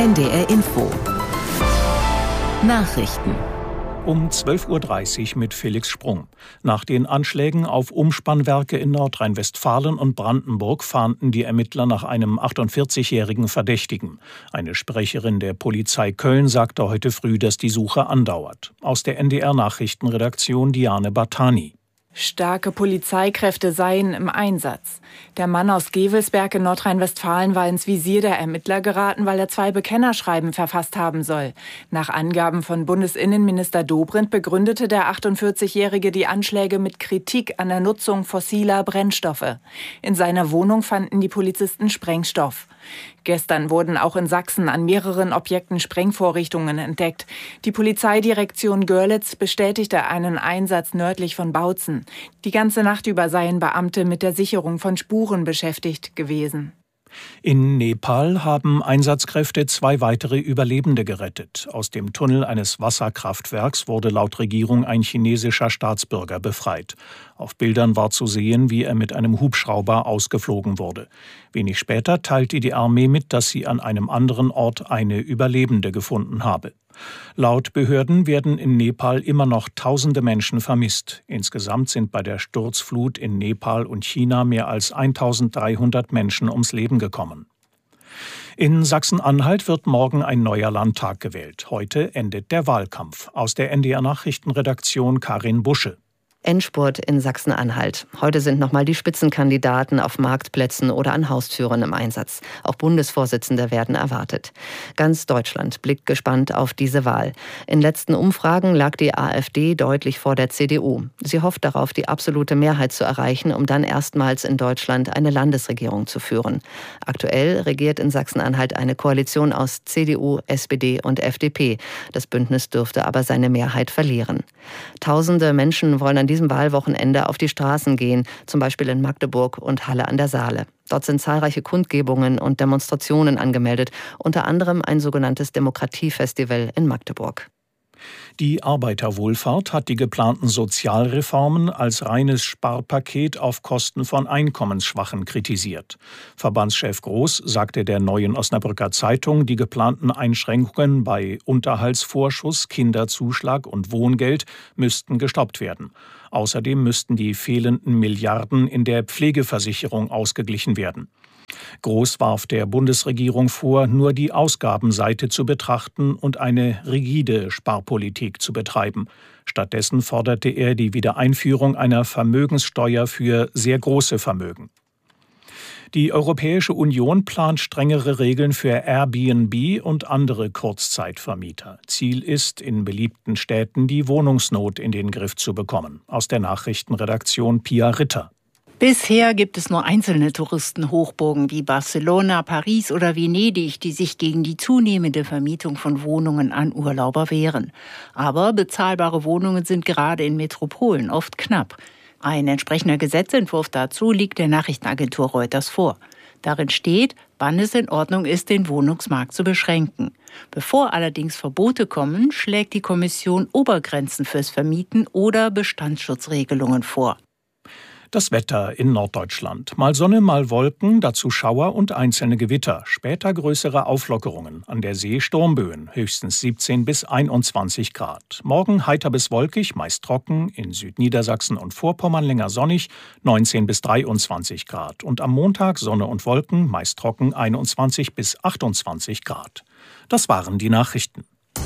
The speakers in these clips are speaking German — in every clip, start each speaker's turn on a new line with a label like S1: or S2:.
S1: NDR Info. Nachrichten.
S2: Um 12:30 Uhr mit Felix Sprung. Nach den Anschlägen auf Umspannwerke in Nordrhein-Westfalen und Brandenburg fahnden die Ermittler nach einem 48-jährigen Verdächtigen. Eine Sprecherin der Polizei Köln sagte heute früh, dass die Suche andauert. Aus der NDR-Nachrichtenredaktion Diane Bartani.
S3: Starke Polizeikräfte seien im Einsatz. Der Mann aus Gevelsberg in Nordrhein-Westfalen war ins Visier der Ermittler geraten, weil er 2 Bekennerschreiben verfasst haben soll. Nach Angaben von Bundesinnenminister Dobrindt begründete der 48-Jährige die Anschläge mit Kritik an der Nutzung fossiler Brennstoffe. In seiner Wohnung fanden die Polizisten Sprengstoff. Gestern wurden auch in Sachsen an mehreren Objekten Sprengvorrichtungen entdeckt. Die Polizeidirektion Görlitz bestätigte einen Einsatz nördlich von Bautzen. Die ganze Nacht über seien Beamte mit der Sicherung von Spuren beschäftigt gewesen.
S2: In Nepal haben Einsatzkräfte 2 weitere Überlebende gerettet. Aus dem Tunnel eines Wasserkraftwerks wurde laut Regierung ein chinesischer Staatsbürger befreit. Auf Bildern war zu sehen, wie er mit einem Hubschrauber ausgeflogen wurde. Wenig später teilte die Armee mit, dass sie an einem anderen Ort eine Überlebende gefunden habe. Laut Behörden werden in Nepal immer noch tausende Menschen vermisst. Insgesamt sind bei der Sturzflut in Nepal und China mehr als 1300 Menschen ums Leben gekommen. In Sachsen-Anhalt wird morgen ein neuer Landtag gewählt. Heute endet der Wahlkampf. Aus der NDR-Nachrichtenredaktion Karin Busche.
S4: Endspurt in Sachsen-Anhalt. Heute sind nochmal die Spitzenkandidaten auf Marktplätzen oder an Haustüren im Einsatz. Auch Bundesvorsitzende werden erwartet. Ganz Deutschland blickt gespannt auf diese Wahl. In letzten Umfragen lag die AfD deutlich vor der CDU. Sie hofft darauf, die absolute Mehrheit zu erreichen, um dann erstmals in Deutschland eine Landesregierung zu führen. Aktuell regiert in Sachsen-Anhalt eine Koalition aus CDU, SPD und FDP. Das Bündnis dürfte aber seine Mehrheit verlieren. Tausende Menschen wollen an diesem Wahlwochenende auf die Straßen gehen, zum Beispiel in Magdeburg und Halle an der Saale. Dort sind zahlreiche Kundgebungen und Demonstrationen angemeldet, unter anderem ein sogenanntes Demokratiefestival in Magdeburg.
S2: Die Arbeiterwohlfahrt hat die geplanten Sozialreformen als reines Sparpaket auf Kosten von Einkommensschwachen kritisiert. Verbandschef Groß sagte der Neuen Osnabrücker Zeitung, die geplanten Einschränkungen bei Unterhaltsvorschuss, Kinderzuschlag und Wohngeld müssten gestoppt werden. Außerdem müssten die fehlenden Milliarden in der Pflegeversicherung ausgeglichen werden. Groß warf der Bundesregierung vor, nur die Ausgabenseite zu betrachten und eine rigide Sparpolitik zu betreiben. Stattdessen forderte er die Wiedereinführung einer Vermögenssteuer für sehr große Vermögen. Die Europäische Union plant strengere Regeln für Airbnb und andere Kurzzeitvermieter. Ziel ist, in beliebten Städten die Wohnungsnot in den Griff zu bekommen. Aus der Nachrichtenredaktion Pia Ritter.
S5: Bisher gibt es nur einzelne Touristenhochburgen wie Barcelona, Paris oder Venedig, die sich gegen die zunehmende Vermietung von Wohnungen an Urlauber wehren. Aber bezahlbare Wohnungen sind gerade in Metropolen oft knapp. Ein entsprechender Gesetzentwurf dazu liegt der Nachrichtenagentur Reuters vor. Darin steht, wann es in Ordnung ist, den Wohnungsmarkt zu beschränken. Bevor allerdings Verbote kommen, schlägt die Kommission Obergrenzen fürs Vermieten oder Bestandsschutzregelungen vor.
S2: Das Wetter in Norddeutschland. Mal Sonne, mal Wolken, dazu Schauer und einzelne Gewitter. Später größere Auflockerungen. An der See Sturmböen, höchstens 17 bis 21 Grad. Morgen heiter bis wolkig, meist trocken. In Südniedersachsen und Vorpommern länger sonnig, 19 bis 23 Grad. Und am Montag Sonne und Wolken, meist trocken, 21 bis 28 Grad. Das waren die Nachrichten.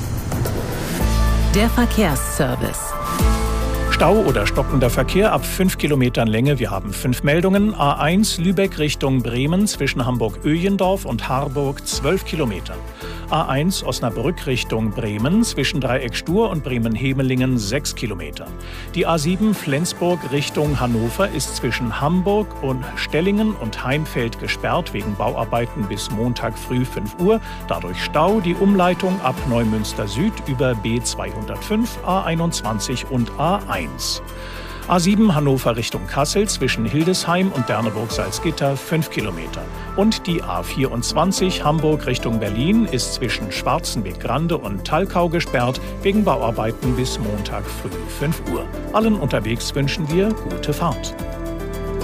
S1: Der Verkehrsservice.
S2: Stau oder stockender Verkehr ab 5 Kilometern Länge. Wir haben 5 Meldungen. A1 Lübeck Richtung Bremen zwischen Hamburg-Öjendorf und Harburg 12 Kilometer. A1 Osnabrück Richtung Bremen zwischen Dreieck Stur und Bremen-Hemelingen 6 Kilometer. Die A7 Flensburg Richtung Hannover ist zwischen Hamburg und Stellingen und Heimfeld gesperrt wegen Bauarbeiten bis Montag früh 5 Uhr. Dadurch Stau. Die Umleitung ab Neumünster Süd über B205, A21 und A1. A7 Hannover Richtung Kassel zwischen Hildesheim und Berneburg-Salzgitter 5 Kilometer. Und die A24 Hamburg Richtung Berlin ist zwischen Schwarzenbeck-Grande und Thalkau gesperrt wegen Bauarbeiten bis Montag früh 5 Uhr. Allen unterwegs wünschen wir gute Fahrt.